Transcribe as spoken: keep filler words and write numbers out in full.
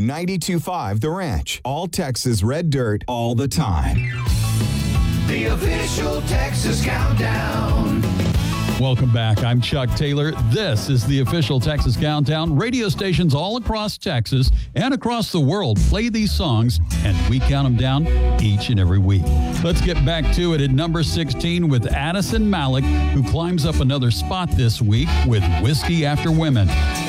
ninety-two point five The Ranch. All Texas red dirt all the time. The official Texas Countdown. Welcome back. I'm Chuck Taylor. This is the official Texas Countdown. Radio stations all across Texas and across the world play these songs, and we count them down each and every week. Let's get back to it at number sixteen with Addison Malik, who climbs up another spot this week with Whiskey After Women.